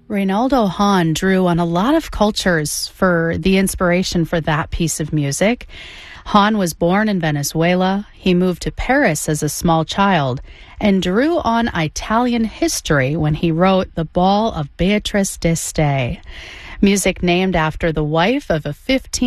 Reynaldo Hahn drew on a lot of cultures for the inspiration for that piece of music. Hahn was born in Venezuela. He moved to Paris as a small child and drew on Italian history when he wrote The Ball of Beatrice d'Este, music named after the wife of a 15th